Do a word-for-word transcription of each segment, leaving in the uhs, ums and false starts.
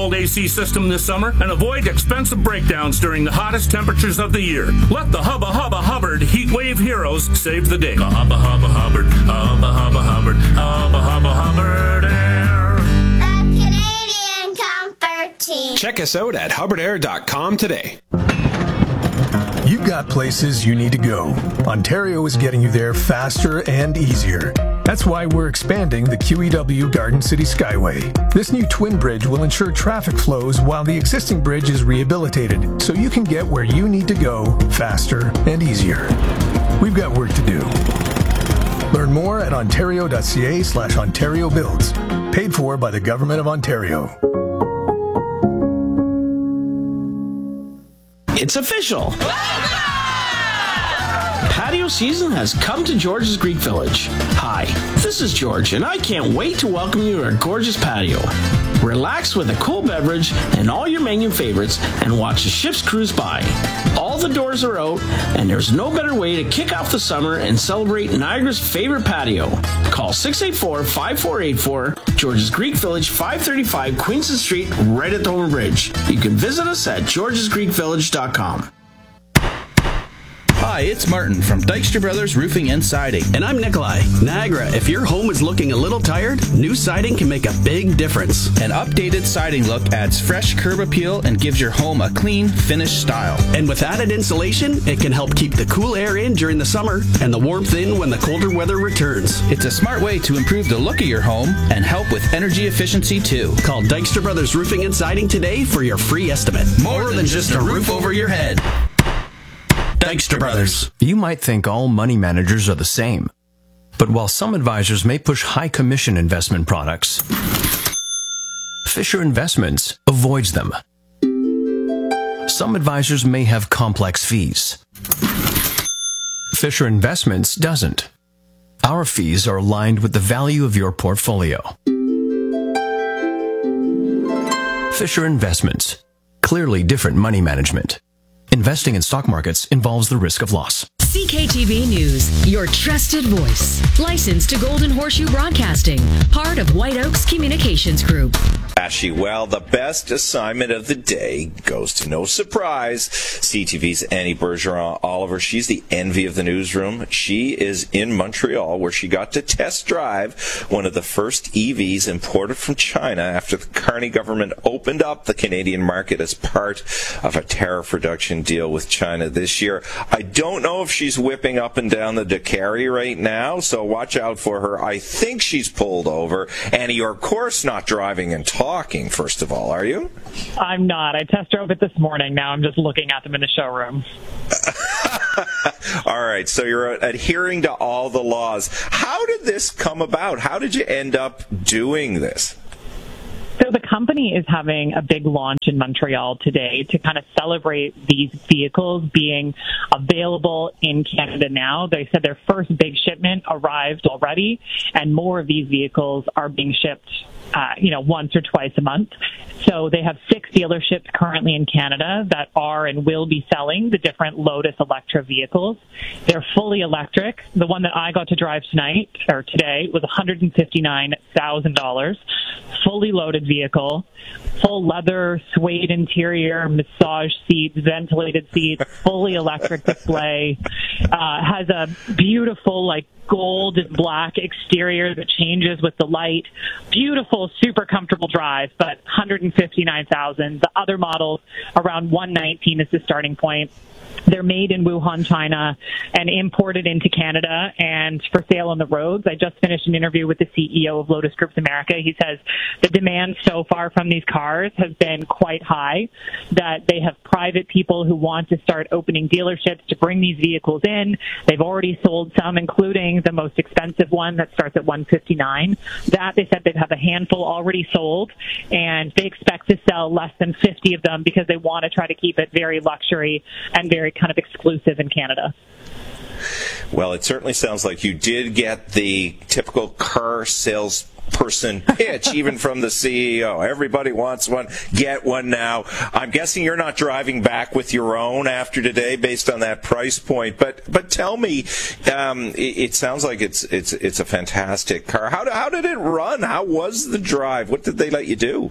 installed A C system this summer and avoid expensive breakdowns during the hottest temperatures of the year. Let the Hubba Hubba Hubbard Heat Wave heroes save the day. The Hubba Hubba Hubbard, Hubba Hubba Hubbard, Hubba Hubba Hubbard Air. The Canadian Comfort Team. Check us out at hubbard air dot com today. You've got places you need to go. Ontario is getting you there faster and easier. That's why we're expanding the Q E W Garden City Skyway. This new twin bridge will ensure traffic flows while the existing bridge is rehabilitated, so you can get where you need to go faster and easier. We've got work to do. Learn more at ontario.ca slash Ontario Builds. Paid for by the Government of Ontario. It's official! Patio season has come to George's Greek Village. Hi, this is George, and I can't wait to welcome you to our gorgeous patio. Relax with a cool beverage and all your menu favorites and watch the ships cruise by. All the doors are out, and there's no better way to kick off the summer and celebrate Niagara's favorite patio. Call six eight four, five four eight four, George's Greek Village, five thirty-five Queenston Street, right at the Homer Bridge. You can visit us at georges greek village dot com. Hi, it's Martin from Dykstra Brothers Roofing and Siding. And I'm Nikolai. Niagara, if your home is looking a little tired, new siding can make a big difference. An updated siding look adds fresh curb appeal and gives your home a clean, finished style. And with added insulation, it can help keep the cool air in during the summer and the warmth in when the colder weather returns. It's a smart way to improve the look of your home and help with energy efficiency too. Call Dykstra Brothers Roofing and Siding today for your free estimate. More, More than, than just a roof over your head. Dykstra Brothers. You might think all money managers are the same. But while some advisors may push high commission investment products, Fisher Investments avoids them. Some advisors may have complex fees. Fisher Investments doesn't. Our fees are aligned with the value of your portfolio. Fisher Investments. Clearly different money management. Investing in stock markets involves the risk of loss. C K T V News, your trusted voice. Licensed to Golden Horseshoe Broadcasting, part of White Oaks Communications Group. Ashy, well, the best assignment of the day goes to no surprise. C T V's Annie Bergeron Oliver. She's the envy of the newsroom. She is in Montreal, where she got to test drive one of the first E Vs imported from China after the Carney government opened up the Canadian market as part of a tariff reduction deal with China this year. I don't know if she's whipping up and down the Dakari right now, so watch out for her. I think she's pulled over. Annie, you're of course not driving and talking, first of all, are you? I'm not. I test drove it this morning. Now I'm just looking at them in the showroom. All right, so you're adhering to all the laws. How did this come about? How did you end up doing this? So the company is having a big launch in Montreal today to kind of celebrate these vehicles being available in Canada now. They said their first big shipment arrived already, and more of these vehicles are being shipped, uh, you know, once or twice a month. So they have six dealerships currently in Canada that are and will be selling the different Lotus Electra vehicles. They're fully electric. The one that I got to drive tonight, or today, was one hundred fifty-nine thousand dollars. Fully loaded vehicle, full leather, suede interior, massage seats, ventilated seats, fully electric display, uh, has a beautiful, like, gold and black exterior that changes with the light. Beautiful, super comfortable drive, but one hundred fifty-nine thousand dollars. The other models, around one hundred nineteen is the starting point. They're made in Wuhan, China, and imported into Canada and for sale on the roads. I just finished an interview with the C E O of Lotus Groups America. He says the demand so far from these cars has been quite high, that they have private people who want to start opening dealerships to bring these vehicles in. They've already sold some, including the most expensive one that starts at one hundred fifty-nine thousand dollars. That, they said they have a handful already sold, and they expect to sell less than fifty of them because they want to try to keep it very luxury and very kind of exclusive in Canada. Well, it certainly sounds like you did get the typical car salesperson pitch, even from the C E O. Everybody wants one. Get one now. I'm guessing you're not driving back with your own after today based on that price point. But but tell me, um, it, it sounds like it's it's it's a fantastic car. How, how did it run? How was the drive? What did they let you do?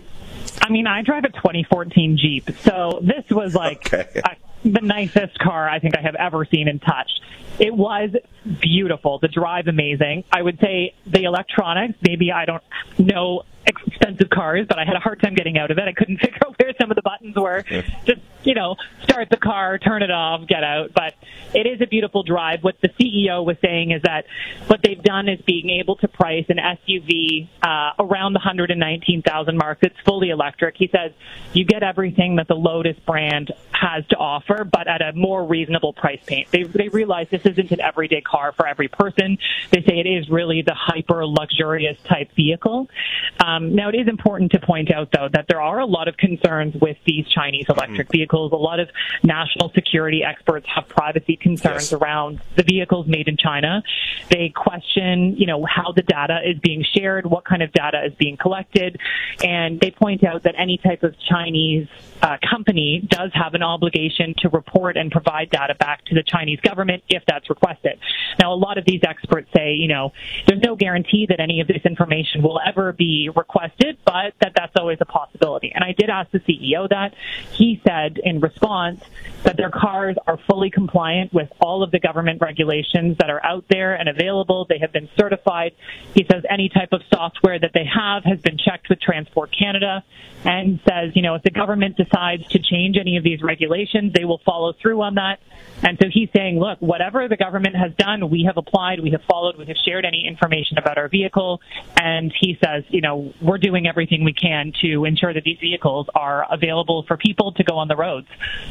I mean, I drive a twenty fourteen Jeep, so this was like okay. a, the nicest car I think I have ever seen and touched. It was beautiful. The drive, amazing. I would say the electronics, maybe I don't know expensive cars, but I had a hard time getting out of it. I couldn't figure out where some of the buttons were. Just, you know, start the car, turn it off, get out. But it is a beautiful drive. What the C E O was saying is that what they've done is being able to price an S U V uh, around the one hundred nineteen thousand mark that's fully electric. He says you get everything that the Lotus brand has to offer, but at a more reasonable price point. They, they realize this isn't an everyday car for every person. They say it is really the hyper luxurious type vehicle. Um, now, it is important to point out, though, that there are a lot of concerns with these Chinese electric vehicles. A lot of national security experts have privacy concerns yes. around the vehicles made in China. They question, you know, how the data is being shared, what kind of data is being collected, and they point out that any type of Chinese uh, company does have an obligation to report and provide data back to the Chinese government if that's requested. Now, a lot of these experts say, you know, there's no guarantee that any of this information will ever be requested, but that that's always a possibility. And I did ask the C E O that. He said in response that their cars are fully compliant with all of the government regulations that are out there and available. They have been certified. He says any type of software that they have has been checked with Transport Canada, and says, you know, if the government decides to change any of these regulations, they will follow through on that. And so he's saying, look, whatever the government has done, we have applied, we have followed, we have shared any information about our vehicle. And he says, you know, we're doing everything we can to ensure that these vehicles are available for people to go on the roads.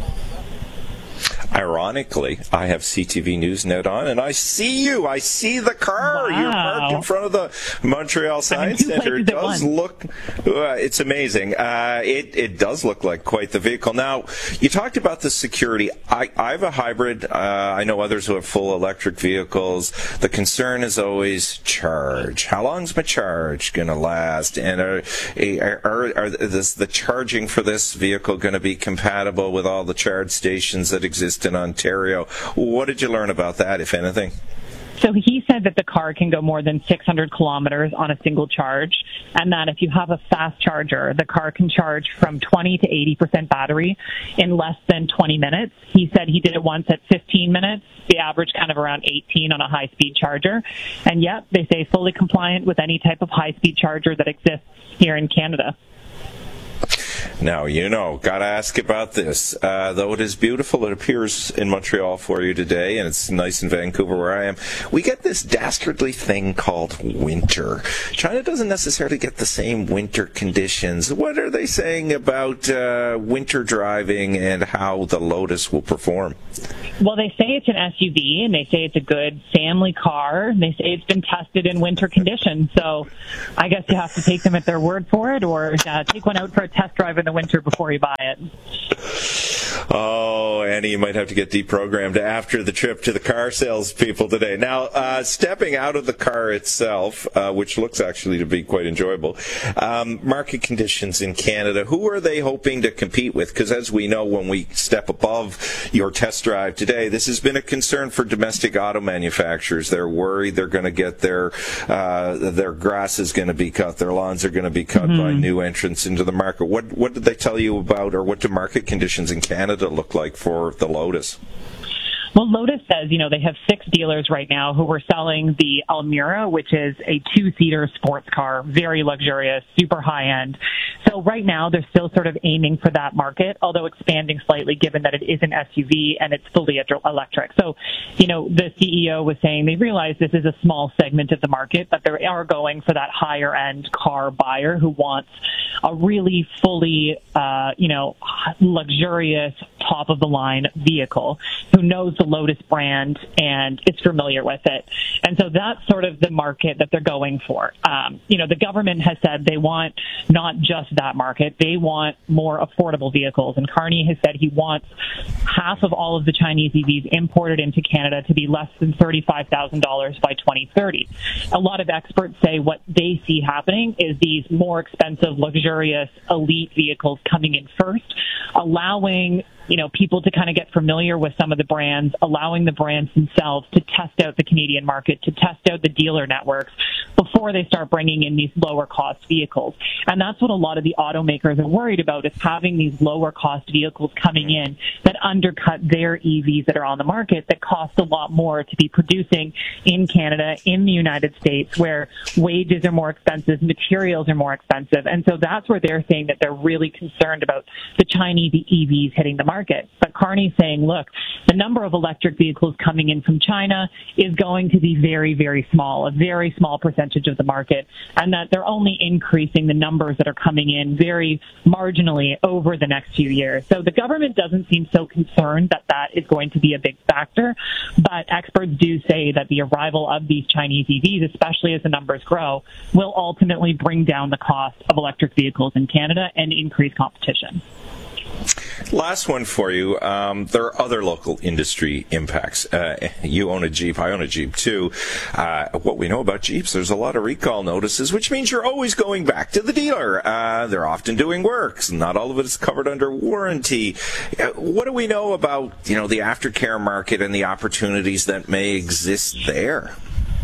Ironically, I have C T V Newsnet on, and I see you. I see the car. Wow. You're parked in front of the Montreal Science I mean, Center. It does look, uh, it's amazing. Uh, it, it does look like quite the vehicle. Now, you talked about the security. I, I have a hybrid. Uh, I know others who have full electric vehicles. The concern is always charge. How long's my charge going to last? And are, are, are, are this, the charging for this vehicle going to be compatible with all the charge stations that exist in Ontario? What did you learn about that, if anything? So he said that the car can go more than six hundred kilometers on a single charge, and that if you have a fast charger, the car can charge from twenty to eighty percent battery in less than twenty minutes. He said he did it once at fifteen minutes, the average kind of around eighteen on a high-speed charger. And yet, they say fully compliant with any type of high-speed charger that exists here in Canada. Now, you know, got to ask about this. Uh, though it is beautiful, it appears in Montreal for you today, and it's nice in Vancouver where I am. We get this dastardly thing called winter. China doesn't necessarily get the same winter conditions. What are they saying about uh, winter driving and how the Lotus will perform? Well, they say it's an S U V, and they say it's a good family car. They say it's been tested in winter conditions. So I guess you have to take them at their word for it, or uh, take one out for a test drive in the winter before you buy it. Oh, Annie, you might have to get deprogrammed after the trip to the car salespeople today. Now, uh, stepping out of the car itself, uh, which looks actually to be quite enjoyable, um, market conditions in Canada, who are they hoping to compete with? Because as we know, when we step above your test drive today, this has been a concern for domestic auto manufacturers. They're worried they're going to get their, uh, their grass is going to be cut, their lawns are going to be cut mm-hmm. by new entrants into the market. What, what did they tell you about, or what do market conditions in Canada look like for the Lotus? Well, Lotus says, you know, they have six dealers right now who are selling the Almira, which is a two-seater sports car, very luxurious, super high-end. So right now, they're still sort of aiming for that market, although expanding slightly given that it is an S U V and it's fully electric. So, you know, the C E O was saying they realize this is a small segment of the market, but they are going for that higher-end car buyer who wants a really fully, uh, you know, luxurious, top-of-the-line vehicle, who knows the Lotus brand and is familiar with it. And so that's sort of the market that they're going for. Um, you know, the government has said they want not just that market, they want more affordable vehicles. And Carney has said he wants half of all of the Chinese E Vs imported into Canada to be less than thirty-five thousand dollars by twenty thirty. A lot of experts say what they see happening is these more expensive, luxurious, elite vehicles coming in first, allowing you know, people to kind of get familiar with some of the brands, allowing the brands themselves to test out the Canadian market, to test out the dealer networks before they start bringing in these lower cost vehicles. And that's what a lot of the automakers are worried about, is having these lower cost vehicles coming in that undercut their E Vs that are on the market that cost a lot more to be producing in Canada, in the United States, where wages are more expensive, materials are more expensive. And so that's where they're saying that they're really concerned about the Chinese E Vs hitting the market. But Carney's saying, look, the number of electric vehicles coming in from China is going to be very, very small, a very small percentage of the market, and that they're only increasing the numbers that are coming in very marginally over the next few years. So the government doesn't seem so concerned that that is going to be a big factor, but experts do say that the arrival of these Chinese E Vs, especially as the numbers grow, will ultimately bring down the cost of electric vehicles in Canada and increase competition. Last one for you. Um, there are other local industry impacts. Uh, you own a Jeep. I own a Jeep, too. Uh, what we know about Jeeps, there's a lot of recall notices, which means you're always going back to the dealer. Uh, they're often doing work. Not all of it is covered under warranty. Uh, what do we know about, you know, the aftercare market and the opportunities that may exist there?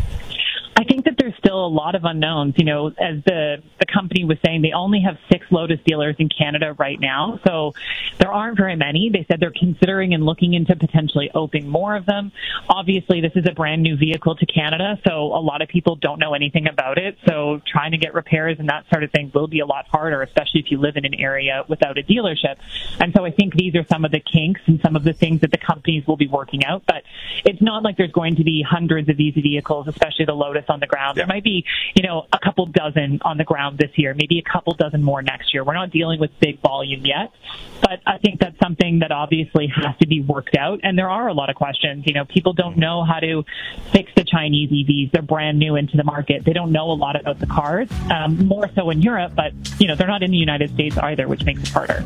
I think that there's still a lot of unknowns. You know, as the, the company was saying, they only have six Lotus dealers in Canada right now, so there aren't very many. They said they're considering and looking into potentially opening more of them. Obviously, this is a brand new vehicle to Canada, so a lot of people don't know anything about it, so trying to get repairs and that sort of thing will be a lot harder, especially if you live in an area without a dealership. And so I think these are some of the kinks and some of the things that the companies will be working out, but it's not like there's going to be hundreds of these vehicles, especially the Lotus on the ground. There might be, you know, a couple dozen on the ground this year, maybe a couple dozen more next year. We're not dealing with big volume yet, but I think that's something that obviously has to be worked out. And there are a lot of questions. You know, people don't know how to fix the Chinese E Vs. They're brand new into the market. They don't know a lot about the cars, um, more so in Europe, but, you know, they're not in the United States either, which makes it harder.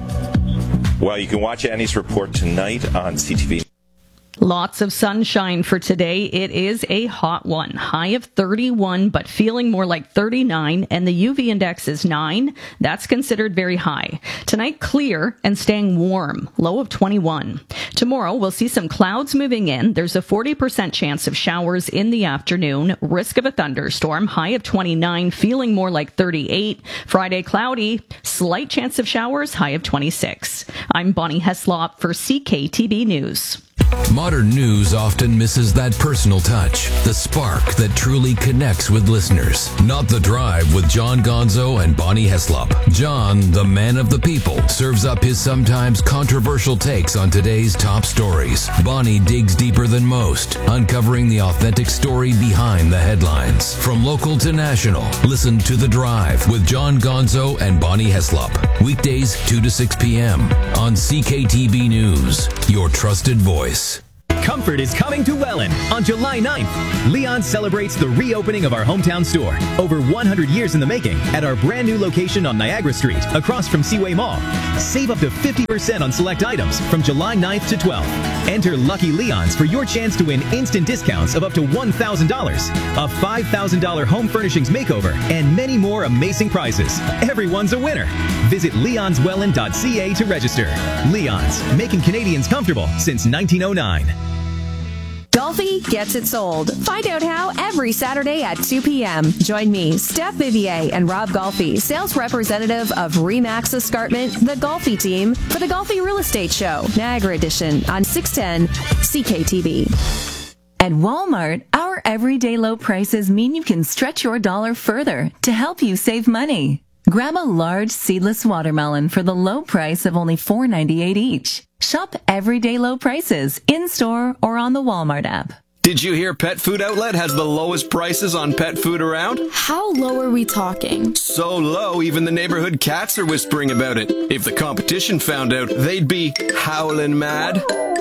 Well, you can watch Annie's report tonight on C T V. Lots of sunshine for today. It is a hot one. High of thirty-one, but feeling more like thirty-nine, and the U V index is nine. That's considered very high. Tonight, clear and staying warm. Low of twenty-one. Tomorrow, we'll see some clouds moving in. There's a forty percent chance of showers in the afternoon. Risk of a thunderstorm. High of twenty-nine, feeling more like thirty-eight. Friday, cloudy. Slight chance of showers. High of twenty-six. I'm Bonnie Heslop for C K T B News. Modern news often misses that personal touch, the spark that truly connects with listeners. Not The Drive with John Gonzo and Bonnie Heslop. John, the man of the people, serves up his sometimes controversial takes on today's top stories. Bonnie digs deeper than most, uncovering the authentic story behind the headlines. From local to national, listen to The Drive with John Gonzo and Bonnie Heslop. Weekdays two to six p.m. on C K T B News, your trusted voice. Comfort is coming to Welland on July ninth. Leon celebrates the reopening of our hometown store, over one hundred years in the making, at our brand new location on Niagara Street, across from Seaway Mall. Save up to fifty percent on select items from July ninth to twelfth. Enter Lucky Leons for your chance to win instant discounts of up to one thousand dollars, a five thousand dollars home furnishings makeover, and many more amazing prizes. Everyone's a winner. Visit leons welland dot c a to register. Leon's, making Canadians comfortable since nineteen oh nine. Golfi gets it sold. Find out how every Saturday at two p.m. Join me, Steph Vivier, and Rob Golfi, sales representative of Remax Escarpment, the Golfi team, for the Golfi Real Estate Show, Niagara Edition, on six ten C K T V. At Walmart, our everyday low prices mean you can stretch your dollar further to help you save money. Grab a large seedless watermelon for the low price of only four ninety-eight each. Shop everyday low prices in-store or on the Walmart app. Did you hear Pet Food Outlet has the lowest prices on pet food around? How low are we talking? So low, even the neighborhood cats are whispering about it. If the competition found out, they'd be howling mad.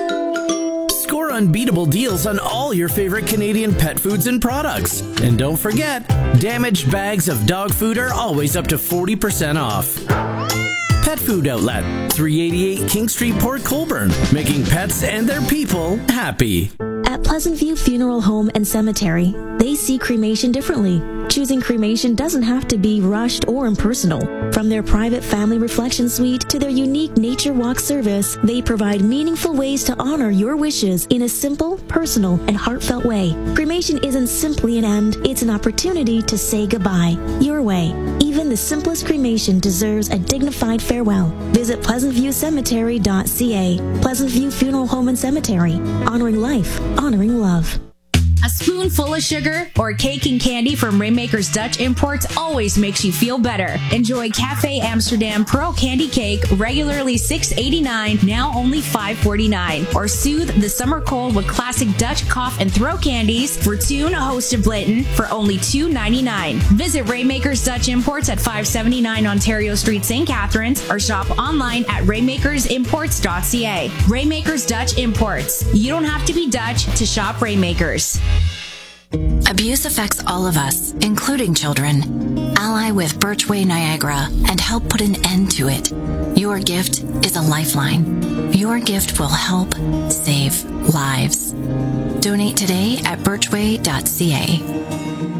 Score unbeatable deals on all your favorite Canadian pet foods and products. And don't forget, damaged bags of dog food are always up to forty percent off. Pet Food Outlet, three eighty-eight King Street, Port Colborne, making pets and their people happy. At Pleasant View Funeral Home and Cemetery, they see cremation differently. Choosing cremation doesn't have to be rushed or impersonal. From their private family reflection suite to their unique nature walk service, they provide meaningful ways to honor your wishes in a simple, personal, and heartfelt way. Cremation isn't simply an end, it's an opportunity to say goodbye. Your way. Even the simplest cremation deserves a dignified farewell. Visit pleasant view cemetery dot c a. Pleasant View Funeral Home and Cemetery. Honoring life, honoring love. A spoonful of sugar or cake and candy from Rainmaker's Dutch Imports always makes you feel better. Enjoy Cafe Amsterdam Pearl Candy Cake, regularly six dollars and eighty-nine cents, now only five dollars and forty-nine cents. Or soothe the summer cold with classic Dutch cough and throat candies, Fortune Hosted Blitten, for only two dollars and ninety-nine cents. Visit Rainmaker's Dutch Imports at five seventy-nine Ontario Street, Saint Catharines, or shop online at rainmakers imports dot c a. Rainmaker's Dutch Imports. You don't have to be Dutch to shop Rainmakers. Abuse affects all of us, including children. Ally with Birchway Niagara and help put an end to it. Your gift is a lifeline. Your gift will help save lives. Donate today at birchway dot c a.